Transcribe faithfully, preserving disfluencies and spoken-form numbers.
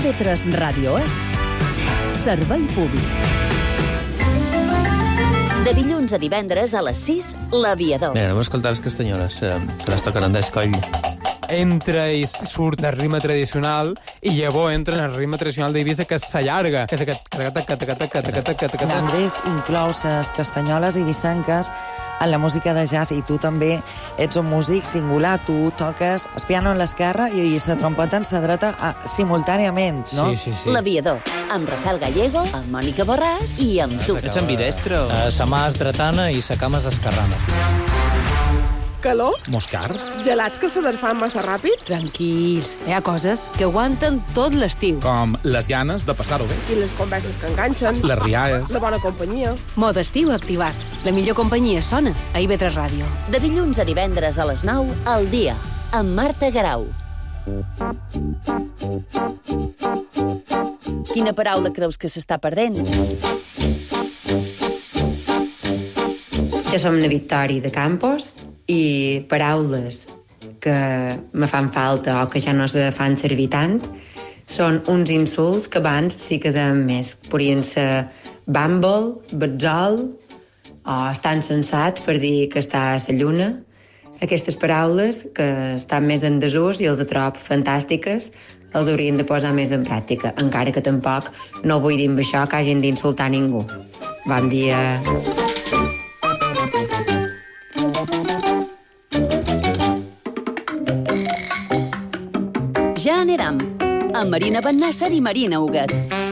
TV tres Ràdio és Servei Públic. De dilluns a divendres a les sis, L'Aviador. Mira, anem a escoltar les castanyoles, eh, que les toquen Andrés Coll. Entra i surt del ritme tradicional i llavors entra en el ritme tradicional d'Eivissa, que s'allarga. Que és aquest... Andrés inclou les castanyoles eivissenques en la música de jazz, i tu també ets un músic singular. Tu toques el piano en l'esquerra i la trompeta en la dreta ah, simultàniament, no? Sí, sí, sí. L'Aviador, amb Rafael Gallego, amb Mònica Borràs i amb tu. Ets ambidestre o...? Uh, sa mà és dretana i sa cama és esquerrana. Calor? Moscars? Gelats que se desfan massa ràpid? Tranquils, hi ha coses que aguanten tot l'estiu. Com les ganes de passar-ho bé. I les converses que enganxen? Les rialles. La bona companyia? Mod estiu activat. La millor companyia sona a I V tres Ràdio. De dilluns a divendres a les nou, al dia, amb Marta Garau. Quina paraula creus que s'està perdent? Jo som una Victòria de Campos i paraules que me fan falta o que ja no se fan servir tant són uns insults que abans sí que deien més. Podrien ser bàmbol, betzol o estan sensat per dir que està a la lluna. Aquestes paraules que estan més en desús i els trobo fantàstiques els haurien de posar més en pràctica, encara que tampoc no vull dir amb això que hagin d'insultar ningú. Bon dia. Ja anirem, amb Marina Bennàsser i Marina Huguet.